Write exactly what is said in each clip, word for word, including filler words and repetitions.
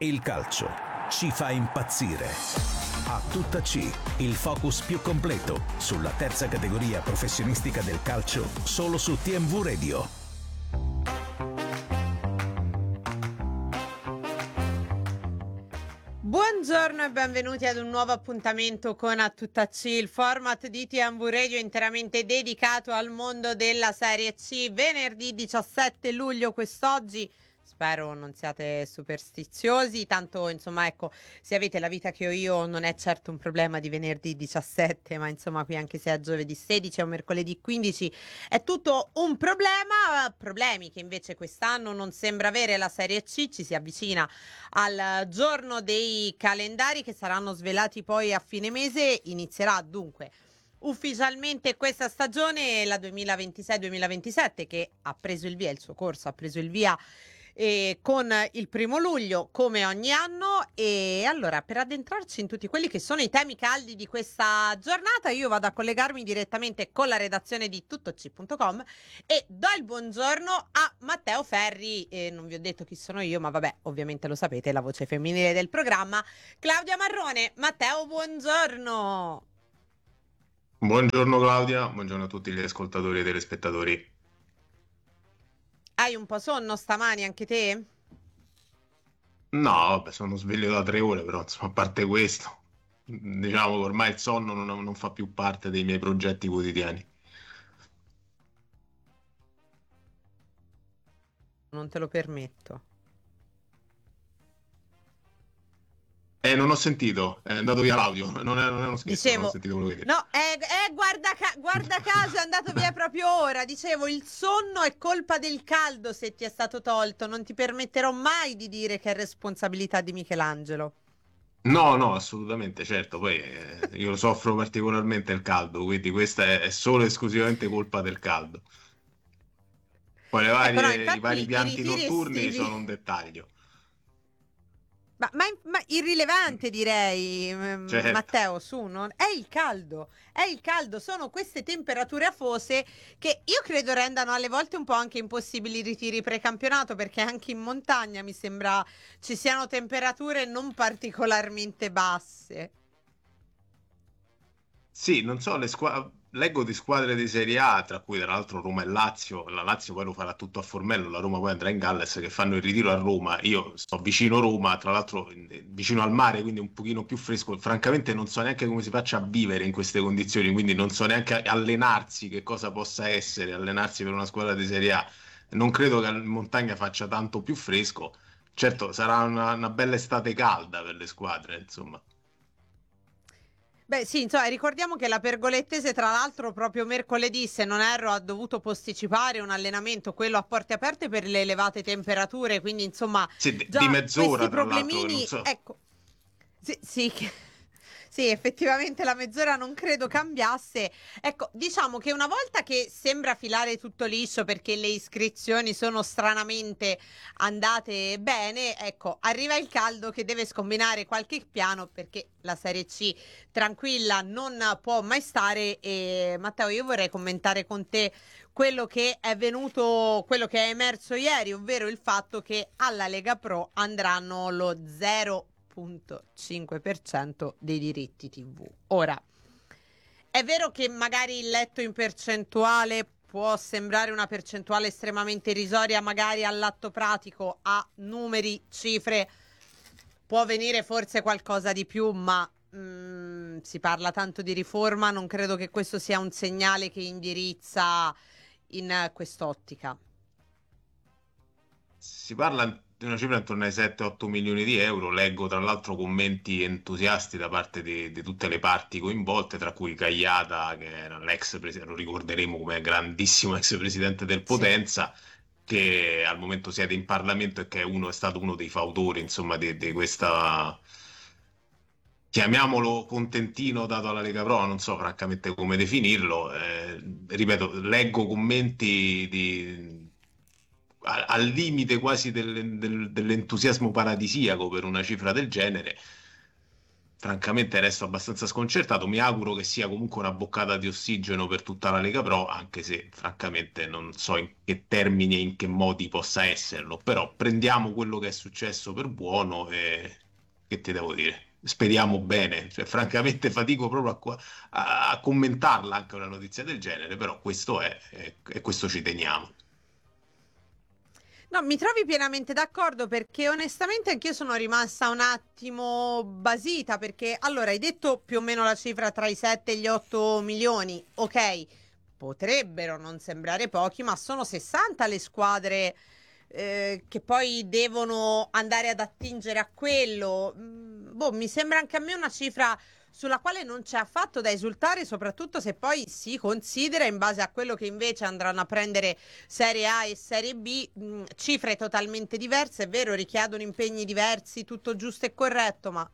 Il calcio ci fa impazzire. A tutta C, il focus più completo sulla terza categoria professionistica del calcio, solo su T M V Radio. Buongiorno e benvenuti ad un nuovo appuntamento con A Tutta C, il format di T M V Radio interamente dedicato al mondo della Serie C. Venerdì diciassette luglio quest'oggi. Spero non siate superstiziosi, tanto insomma ecco, se avete la vita che ho io non è certo un problema di venerdì diciassette, ma insomma qui anche se è giovedì sedici o mercoledì quindici è tutto un problema, problemi che invece quest'anno non sembra avere la Serie C. Ci si avvicina al giorno dei calendari che saranno svelati poi a fine mese, inizierà dunque ufficialmente questa stagione, la duemilaventisei duemilaventisette, che ha preso il via, il suo corso ha preso il via E con il primo luglio come ogni anno. E allora, per addentrarci in tutti quelli che sono i temi caldi di questa giornata, io vado a collegarmi direttamente con la redazione di tuttoc punto com e do il buongiorno a Matteo Ferri. E non vi ho detto chi sono io, ma vabbè, ovviamente lo sapete, la voce femminile del programma, Claudia Marrone. Matteo, buongiorno. Buongiorno Claudia, buongiorno a tutti gli ascoltatori e telespettatori. Hai un po' sonno stamani anche te? No, vabbè, sono sveglio da tre ore, però insomma, a parte questo, diciamo che ormai il sonno non, non fa più parte dei miei progetti quotidiani. Non te lo permetto. Eh, non ho sentito, è andato via l'audio, non è, non è uno scherzo, Dicevo, non ho sentito quello che hai detto. no, eh, eh, guarda, ca- guarda caso è andato via proprio ora. Dicevo, il sonno è colpa del caldo se ti è stato tolto. Non ti permetterò mai di dire che è responsabilità di Michelangelo. No, no, assolutamente, certo, poi eh, io soffro particolarmente il caldo, quindi questa è, è solo e esclusivamente colpa del caldo. Poi le Ecco, no, varie, i vari infatti i pianti ritiri notturni estivi. sono un dettaglio. Ma, ma- ma irrilevante direi, mm, Certo. Matteo, su, non... è il caldo, è il caldo, sono queste temperature afose che io credo rendano alle volte un po' anche impossibili i ritiri precampionato, perché anche in montagna mi sembra ci siano temperature non particolarmente basse. Sì, non so, le squa- leggo di squadre di Serie A, tra cui tra l'altro Roma e Lazio. La Lazio poi lo farà tutto a Formello, la Roma poi andrà in Galles, che fanno il ritiro a Roma. Io sto vicino Roma, tra l'altro in- vicino al mare, quindi un pochino più fresco. Francamente non so neanche come si faccia a vivere in queste condizioni, quindi non so neanche allenarsi, che cosa possa essere allenarsi per una squadra di Serie A. Non credo che in montagna faccia tanto più fresco. Certo, sarà una, una bella estate calda per le squadre, insomma. Beh, sì, insomma, ricordiamo che la Pergolettese, tra l'altro, proprio mercoledì, se non erro, ha dovuto posticipare un allenamento, quello a porte aperte, per le elevate temperature. Quindi, insomma, Sì, di di già mezz'ora, questi tra l'altro, che non problemini, so. ecco, sì, sì, che- sì, effettivamente la mezz'ora non credo cambiasse. Ecco, diciamo che una volta che sembra filare tutto liscio perché le iscrizioni sono stranamente andate bene, ecco, arriva il caldo che deve scombinare qualche piano, perché la Serie C tranquilla non può mai stare. E Matteo, io vorrei commentare con te quello che è venuto, quello che è emerso ieri, ovvero il fatto che alla Lega Pro andranno lo zero virgola cinque per cento dei diritti T V. Ora, è vero che magari il letto in percentuale può sembrare una percentuale estremamente irrisoria, magari all'atto pratico, a numeri, cifre, può venire forse qualcosa di più, ma mm, si parla tanto di riforma, non credo che questo sia un segnale che indirizza in eh, quest'ottica. Si parla di una cifra intorno ai sette otto milioni di euro. Leggo tra l'altro commenti entusiasti da parte di, di tutte le parti coinvolte, tra cui Cagliata, che era l'ex presidente, lo ricorderemo come grandissimo ex presidente del Sì. Potenza, che al momento siede in Parlamento e che è, uno, è stato uno dei fautori, insomma, di, di questa, chiamiamolo contentino dato alla Lega Pro, non so francamente come definirlo. Eh, ripeto, leggo commenti di a- al limite quasi del- del- dell'entusiasmo paradisiaco per una cifra del genere. francamente resto abbastanza sconcertato. Mi auguro che sia comunque una boccata di ossigeno per tutta la Lega Pro, anche se francamente non so in che termini e in che modi possa esserlo, però prendiamo quello che è successo per buono e che ti devo dire? Speriamo bene, cioè, francamente fatico proprio a, qua- a- a commentarla anche una notizia del genere, però questo è, e e questo ci teniamo. No, mi trovi pienamente d'accordo perché onestamente anch'io sono rimasta un attimo basita perché allora hai detto più o meno la cifra tra i sette e gli otto milioni, ok, potrebbero non sembrare pochi, ma sono sessanta le squadre eh, che poi devono andare ad attingere a quello. Mm, boh, mi sembra anche a me una cifra sulla quale non c'è affatto da esultare, soprattutto se poi si considera in base a quello che invece andranno a prendere Serie A e Serie B, mh, cifre totalmente diverse, è vero, richiedono impegni diversi, tutto giusto e corretto, ma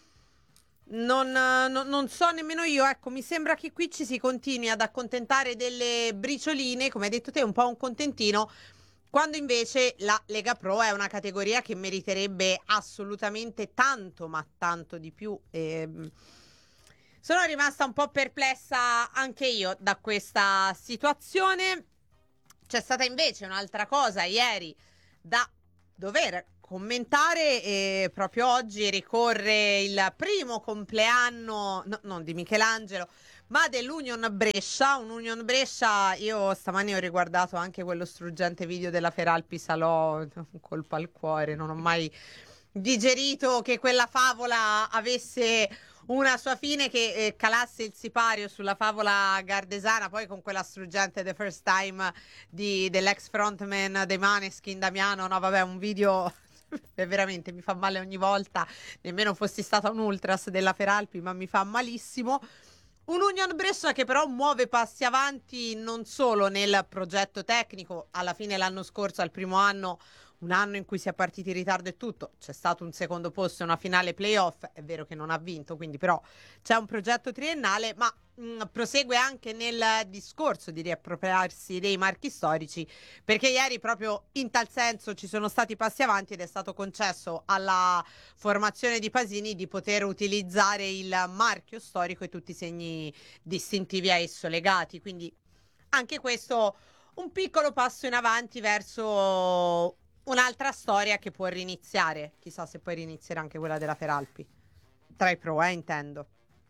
non, eh, no- non so nemmeno io, ecco, mi sembra che qui ci si continui ad accontentare delle bricioline, come hai detto te, un po' un contentino, quando invece la Lega Pro è una categoria che meriterebbe assolutamente tanto, ma tanto di più. Ehm, sono rimasta un po' perplessa anche io da questa situazione. C'è stata invece un'altra cosa ieri da dover commentare e proprio oggi ricorre il primo compleanno, no, non di Michelangelo, ma dell'Union Brescia. Un Union Brescia, io stamani ho riguardato anche quello struggente video della Feralpi Salò, un colpo al cuore, non ho mai digerito che quella favola avesse una sua fine, che eh, calasse il sipario sulla favola gardesana, poi con quella struggente The First Time di, dell'ex frontman dei Maneskin, Damiano. No vabbè, un video veramente mi fa male ogni volta, nemmeno fossi stata un ultras della Feralpi, ma mi fa malissimo. Un Union Brescia che però muove passi avanti non solo nel progetto tecnico. Alla fine l'anno scorso, al primo anno, un anno in cui si è partiti in ritardo e tutto, c'è stato un secondo posto e una finale playoff, è vero che non ha vinto, quindi però c'è un progetto triennale, ma mh, prosegue anche nel discorso di riappropriarsi dei marchi storici, perché ieri proprio in tal senso ci sono stati passi avanti ed è stato concesso alla formazione di Pasini di poter utilizzare il marchio storico e tutti i segni distintivi a esso legati, quindi anche questo un piccolo passo in avanti verso un'altra storia che può riniziare. Chissà se poi rinizierà anche quella della Feralpi. Tra i pro, eh, intendo.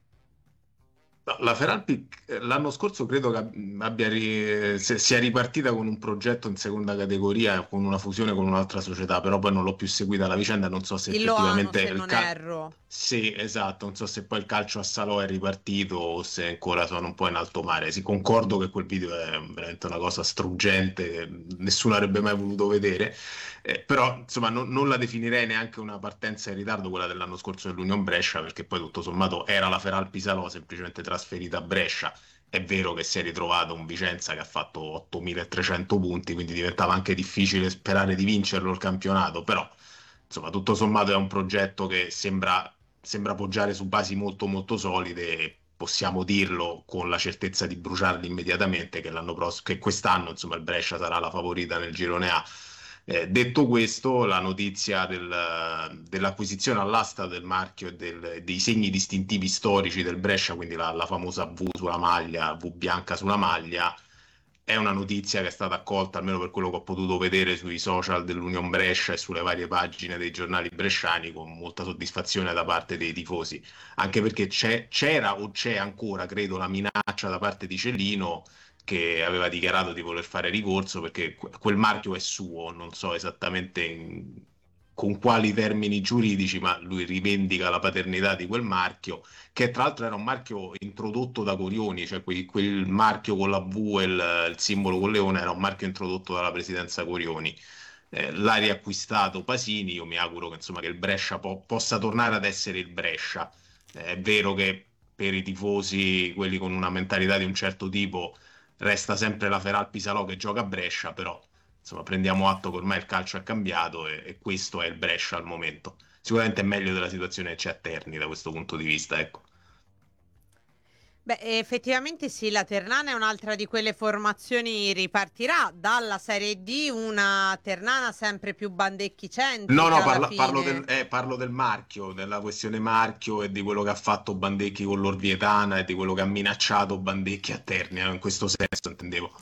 No, la Feralpi eh, l'anno scorso credo che ab- abbia ri- se- sia ripartita con un progetto in seconda categoria, con una fusione con un'altra società, però poi non l'ho più seguita la vicenda, non so se Il Loano, effettivamente se il non calcio... erro. Sì, esatto, non so se poi il calcio a Salò è ripartito o se ancora sono un po' in alto mare. Sì, concordo che quel video è veramente una cosa struggente, che nessuno avrebbe mai voluto vedere. Eh, però insomma non, non la definirei neanche una partenza in ritardo quella dell'anno scorso dell'Union Brescia, perché poi tutto sommato era la Feralpi Salò semplicemente trasferita a Brescia. È vero che si è ritrovato un Vicenza che ha fatto ottomilatrecento punti, quindi diventava anche difficile sperare di vincerlo il campionato, però insomma tutto sommato è un progetto che sembra, sembra poggiare su basi molto molto solide e possiamo dirlo con la certezza di bruciarli immediatamente che l'anno prossimo, che quest'anno insomma il Brescia sarà la favorita nel girone A. Eh, detto questo, la notizia del- dell'acquisizione all'asta del marchio e del- dei segni distintivi storici del Brescia, quindi la, la famosa V sulla maglia, V bianca sulla maglia, è una notizia che è stata accolta, almeno per quello che ho potuto vedere sui social dell'Union Brescia e sulle varie pagine dei giornali bresciani, con molta soddisfazione da parte dei tifosi, anche perché c'è- c'era o c'è ancora, credo, la minaccia da parte di Cellino che aveva dichiarato di voler fare ricorso perché que- quel marchio è suo, non so esattamente in- con quali termini giuridici, ma lui rivendica la paternità di quel marchio, che tra l'altro era un marchio introdotto da Corioni, cioè quel, quel marchio con la V e il, il simbolo con leone era un marchio introdotto dalla presidenza Corioni. Eh, l'ha riacquistato Pasini, io mi auguro che, insomma, che il Brescia po- possa tornare ad essere il Brescia. Eh, è vero che per i tifosi, quelli con una mentalità di un certo tipo, resta sempre la Feralpi Salò che gioca a Brescia, però insomma prendiamo atto che ormai il calcio è cambiato e, e questo è il Brescia al momento. Sicuramente è meglio della situazione che c'è a Terni da questo punto di vista, ecco. Beh, effettivamente sì, la Ternana è un'altra di quelle formazioni, ripartirà dalla Serie D, una Ternana sempre più No, no, bandecchi-centrica alla parla- parlo del, fine. eh, parlo del marchio, della questione marchio e di quello che ha fatto Bandecchi con l'Orvietana e di quello che ha minacciato Bandecchi a Terni, eh, in questo senso intendevo.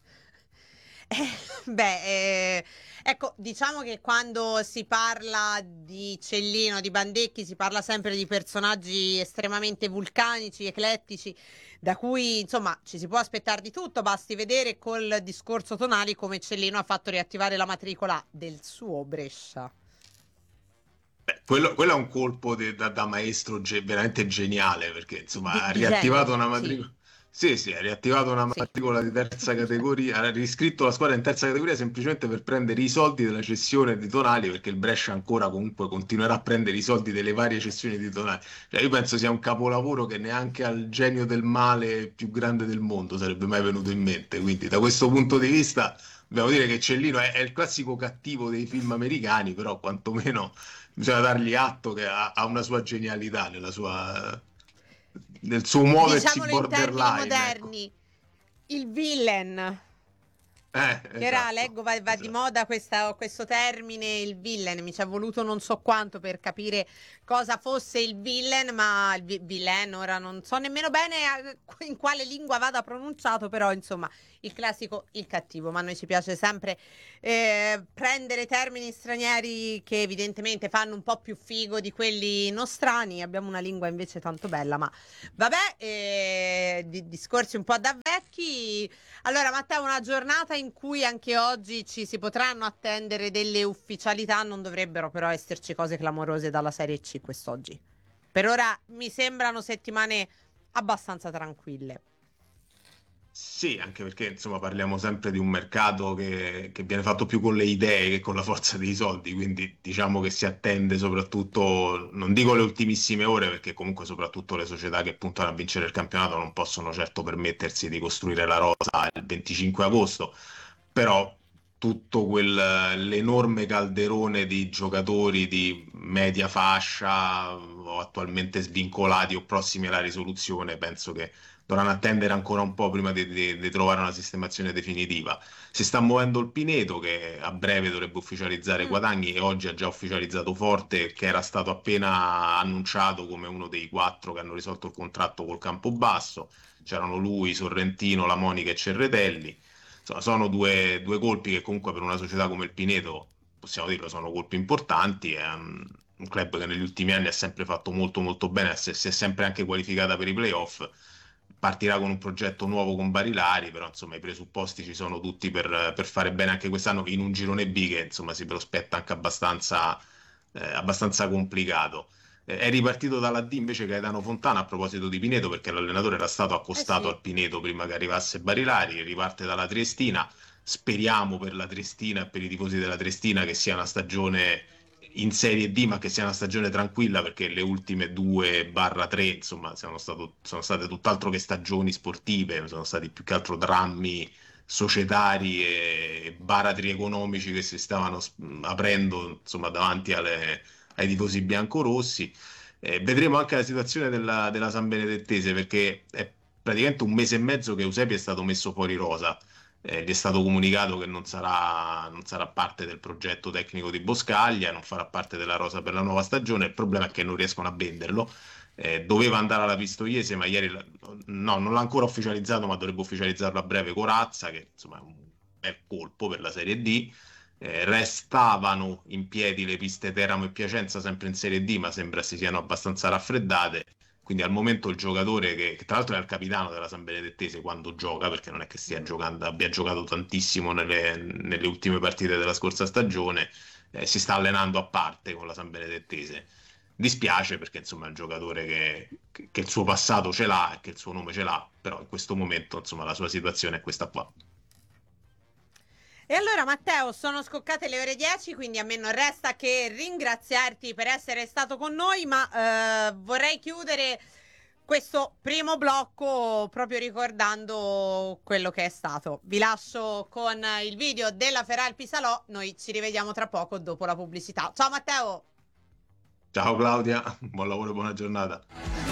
Eh, beh, eh, ecco, diciamo che quando si parla di Cellino, di Bandecchi, si parla sempre di personaggi estremamente vulcanici, eclettici, da cui insomma ci si può aspettare di tutto. Basti vedere col discorso Tonali come Cellino ha fatto riattivare la matricola del suo Brescia. Beh, quello, quello è un colpo de- da, da maestro ge- veramente geniale perché Di, insomma ha di genio, riattivato una sì, matricola. Sì, sì, ha riattivato una sì. matricola di terza categoria, ha riscritto la squadra in terza categoria semplicemente per prendere i soldi della cessione di Tonali, perché il Brescia ancora comunque continuerà a prendere i soldi delle varie cessioni di Tonali. Cioè, io penso sia un capolavoro che neanche al genio del male più grande del mondo sarebbe mai venuto in mente. Quindi, da questo punto di vista, dobbiamo dire che Cellino è, è il classico cattivo dei film americani, però quantomeno bisogna dargli atto che ha, ha una sua genialità nella sua, nel suo muoversi Diciamolo in termini borderline, ecco. moderni, il villain. Eh, Che ora esatto, leggo, va, va di esatto. moda questa- questo termine, il villain. Mi ci è voluto non so quanto per capire cosa fosse il villain, ma il vi- villain ora non so nemmeno bene eh, in quale lingua vada pronunciato, però insomma il classico, il cattivo. Ma a noi ci piace sempre eh, prendere termini stranieri che evidentemente fanno un po' più figo di quelli nostrani. Abbiamo una lingua invece tanto bella, ma vabbè, eh, di- discorsi un po' da vecchi. Allora, Matteo, una giornata in cui anche oggi ci si potranno attendere delle ufficialità, non dovrebbero però esserci cose clamorose dalla Serie C quest'oggi. Per ora mi sembrano settimane abbastanza tranquille. Sì, anche perché insomma parliamo sempre di un mercato che, che viene fatto più con le idee che con la forza dei soldi, quindi diciamo che si attende soprattutto, non dico le ultimissime ore, perché comunque soprattutto le società che puntano a vincere il campionato non possono certo permettersi di costruire la rosa il venticinque agosto, però tutto quel, l'enorme calderone di giocatori di media fascia o attualmente svincolati o prossimi alla risoluzione, penso che dovranno attendere ancora un po' prima di, di- di trovare una sistemazione definitiva. Si sta muovendo il Pineto che a breve dovrebbe ufficializzare Mm. Guadagni e oggi ha già ufficializzato Forte che era stato appena annunciato come uno dei quattro che hanno risolto il contratto col Campobasso. C'erano lui, Sorrentino, La Monica e Cerretelli. Insomma, sono due, due colpi che comunque per una società come il Pineto, possiamo dirlo, sono colpi importanti. È un, un club che negli ultimi anni ha sempre fatto molto molto bene, si è si è sempre anche qualificata per i playoff. Partirà con un progetto nuovo con Barilari, però insomma i presupposti ci sono tutti per, per fare bene anche quest'anno in un girone B che insomma si prospetta anche abbastanza, eh, abbastanza complicato. Eh, è ripartito dalla D invece Gaetano Fontana a proposito di Pineto perché l'allenatore era stato Eh accostato sì. al Pineto prima che arrivasse Barilari, riparte dalla Triestina. Speriamo per la Triestina e per i tifosi della Triestina che sia una stagione in Serie D, ma che sia una stagione tranquilla perché le ultime due barra tre, insomma, sono, stato- sono state tutt'altro che stagioni sportive, sono stati più che altro drammi societari e baratri economici che si stavano s- aprendo, insomma, davanti alle- ai tifosi biancorossi. Eh, vedremo anche la situazione della, della San Benedettese perché è praticamente un mese e mezzo che Eusebio è stato messo fuori rosa. Eh, gli è stato comunicato che non sarà, non sarà parte del progetto tecnico di Boscaglia, non farà parte della rosa per la nuova stagione. Il problema è che non riescono a venderlo. Eh, doveva andare alla Pistoiese, ma ieri la- no, non l'ha ancora ufficializzato, ma dovrebbe ufficializzarlo a breve Corazza, che insomma è un bel colpo per la Serie D. Eh, restavano in piedi le piste Teramo e Piacenza, sempre in Serie D, ma sembra si siano abbastanza raffreddate. Quindi al momento il giocatore che, che tra l'altro è il capitano della San Benedettese quando gioca, perché non è che stia Mm. giocando, abbia giocato tantissimo nelle, nelle ultime partite della scorsa stagione, eh, si sta allenando a parte con la San Benedettese. Dispiace perché insomma è un giocatore che, che- che il suo passato ce l'ha e che il suo nome ce l'ha, però in questo momento insomma la sua situazione è questa qua. E allora Matteo, sono scoccate le ore dieci, quindi a me non resta che ringraziarti per essere stato con noi, ma eh, vorrei chiudere questo primo blocco proprio ricordando quello che è stato. Vi lascio con il video della Feralpi Salò, noi ci rivediamo tra poco dopo la pubblicità. Ciao Matteo! Ciao Claudia, buon lavoro e buona giornata.